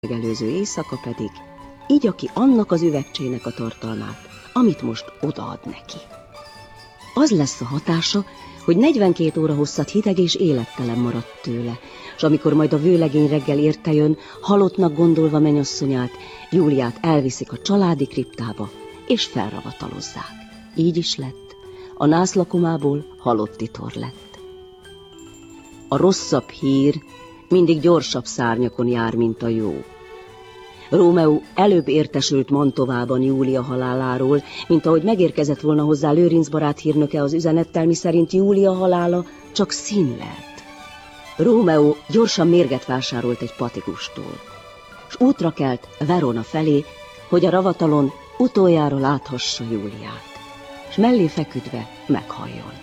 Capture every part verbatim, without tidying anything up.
megelőző éjszaka pedig igya ki annak az üvegcsének a tartalmát, amit most odaad neki. Az lesz a hatása, hogy negyvenkét óra hosszat hideg és élettelen maradt tőle, és amikor majd a vőlegény reggel érte jön, halottnak gondolva mennyasszonyát, Júliát elviszik a családi kriptába, és felravatalozzák. Így is lett. A nászlakomából halotti tor lett. A rosszabb hír mindig gyorsabb szárnyakon jár, mint a jó. Rómeó előbb értesült Mantovában Júlia haláláról, mint ahogy megérkezett volna hozzá Lőrinc barát hírnöke az üzenettel, miszerint Júlia halála csak színlelt. Rómeó gyorsan mérget vásárolt egy patigustól, s útra kelt Verona felé, hogy a ravatalon utoljára láthassa Júliát, s mellé feküdve meghalljon.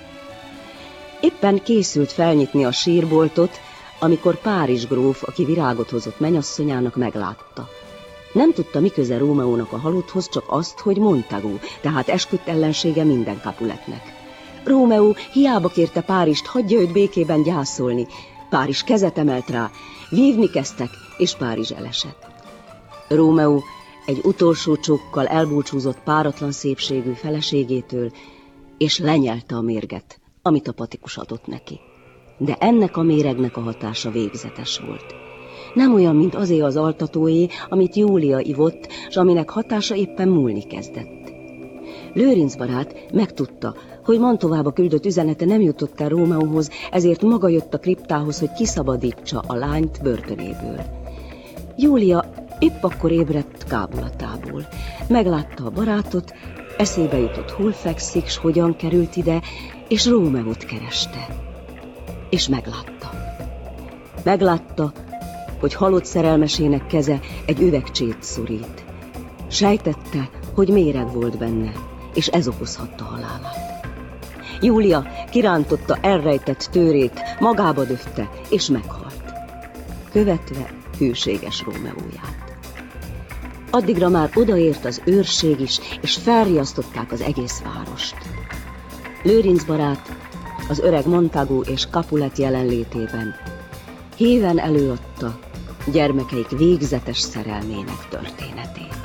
Éppen készült felnyitni a sírboltot, amikor Párizs gróf, aki virágot hozott mennyasszonyának, meglátta. Nem tudta, mi köze Rómeónak a halotthoz, csak azt, hogy Montagu, tehát esküdt ellensége minden Capuletnek. Rómeó hiába kérte Párizst, hagyja őt békében gyászolni. Párizs kezet emelt rá, vívni kezdtek, és Párizs elesett. Rómeó egy utolsó csókkal elbúcsúzott páratlan szépségű feleségétől, és lenyelte a mérget, amit a patikus adott neki. De ennek a méregnek a hatása végzetes volt. Nem olyan, mint azé az altatóé, amit Júlia ivott, s aminek hatása éppen múlni kezdett. Lőrinc barát megtudta, hogy Mantovába küldött üzenete nem jutott el Rómeóhoz, ezért maga jött a kriptához, hogy kiszabadítsa a lányt börtönéből. Júlia épp akkor ébredt kábulatából. Meglátta a barátot, eszébe jutott, hol fekszik, s hogyan került ide, és Rómeót kereste. És meglátta. Meglátta, hogy halott szerelmesének keze egy üvegcsét szorít. Sejtette, hogy méreg volt benne, és ez okozhatta halálát. Júlia kirántotta elrejtett tőrét, magába döfte, és meghalt, követve hűséges Rómeóját. Addigra már odaért az őrség is, és felriasztották az egész várost. Lőrinc barát az öreg Montagu és Capulet jelenlétében híven előadta gyermekeik végzetes szerelmének történetét.